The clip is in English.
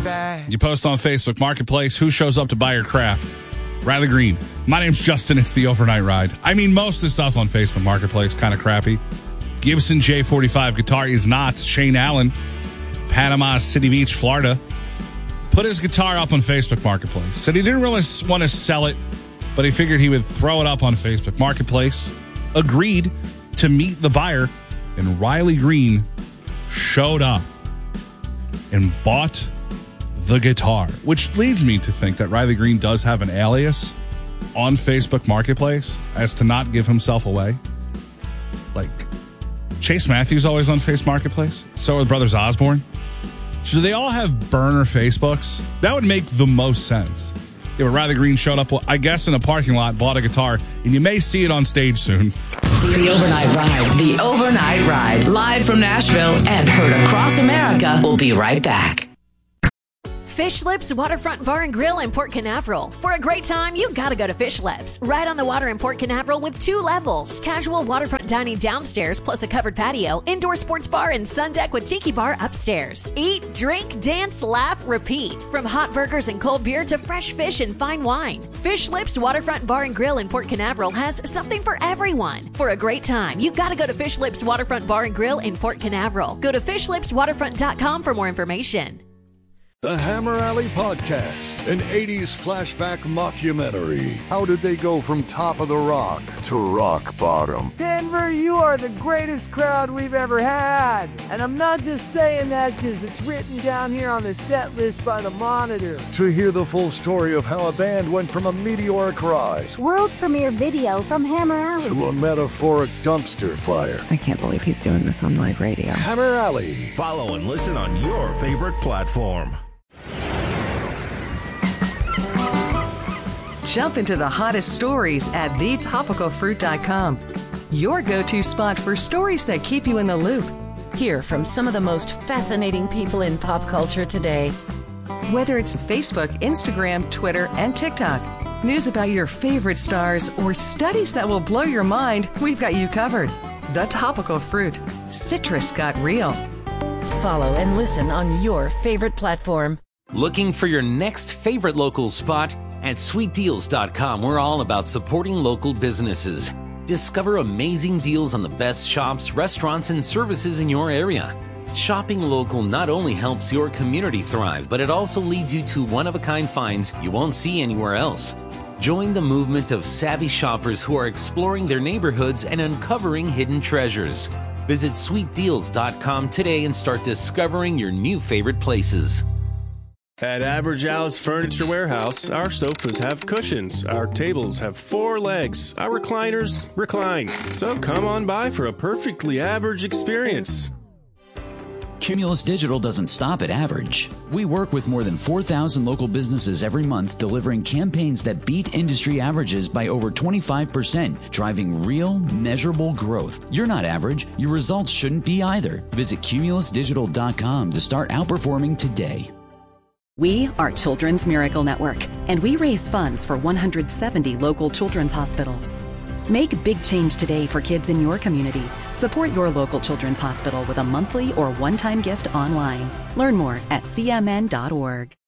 back. You post on Facebook Marketplace, who shows up to buy your crap? Riley Green. My name's Justin. It's the Overnight Ride. I mean, most of the stuff on Facebook Marketplace kind of crappy. Gibson J45 guitar is not. Shane Allen, Panama City Beach, Florida, put his guitar up on Facebook Marketplace. Said he didn't really want to sell it, but he figured he would throw it up on Facebook Marketplace. Agreed to meet the buyer, and Riley Green showed up and bought the guitar, which leads me to think that Riley Green does have an alias on Facebook Marketplace as to not give himself away. Like, Chase Matthews always on Facebook Marketplace. So are the brothers Osborne. So do they all have burner Facebooks? That would make the most sense. Yeah, but Riley Green showed up, I guess, in a parking lot, bought a guitar, and you may see it on stage soon. The Overnight Ride. The Overnight Ride. Live from Nashville and heard across America. We'll be right back. Fish Lips Waterfront Bar and Grill in Port Canaveral. For a great time, you gotta go to Fish Lips. Right on the water in Port Canaveral with 2 levels. Casual waterfront dining downstairs plus a covered patio, indoor sports bar and sun deck with tiki bar upstairs. Eat, drink, dance, laugh, repeat. From hot burgers and cold beer to fresh fish and fine wine. Fish Lips Waterfront Bar and Grill in Port Canaveral has something for everyone. For a great time, you gotta go to Fish Lips Waterfront Bar and Grill in Port Canaveral. Go to fishlipswaterfront.com for more information. The Hammer Alley Podcast, an 80s flashback mockumentary. How did they go from top of the rock to rock bottom? Denver, you are the greatest crowd we've ever had. And I'm not just saying that because it's written down here on the set list by the Monitor. To hear the full story of how a band went from a meteoric rise, world premiere video from Hammer Alley, to a metaphoric dumpster fire. I can't believe he's doing this on live radio. Hammer Alley. Follow and listen on your favorite platform. Jump into the hottest stories at thetopicalfruit.com. Your go-to spot for stories that keep you in the loop. Hear from some of the most fascinating people in pop culture today. Whether it's Facebook, Instagram, Twitter, and TikTok, news about your favorite stars, or studies that will blow your mind, we've got you covered. The Topical Fruit. Citrus got real. Follow and listen on your favorite platform. Looking for your next favorite local spot? At sweetdeals.com, we're all about supporting local businesses. Discover amazing deals on the best shops, restaurants, and services in your area. Shopping local not only helps your community thrive, but it also leads you to one-of-a-kind finds you won't see anywhere else. Join the movement of savvy shoppers who are exploring their neighborhoods and uncovering hidden treasures. Visit sweetdeals.com today and start discovering your new favorite places. At Average Al's Furniture Warehouse, our sofas have cushions, our tables have 4 legs, our recliners recline. So come on by for a perfectly average experience. Cumulus Digital doesn't stop at average. We work with more than 4,000 local businesses every month, delivering campaigns that beat industry averages by over 25%, driving real, measurable growth. You're not average. Your results shouldn't be either. Visit cumulusdigital.com to start outperforming today. We are Children's Miracle Network, and we raise funds for 170 local children's hospitals. Make big change today for kids in your community. Support your local children's hospital with a monthly or one-time gift online. Learn more at cmn.org.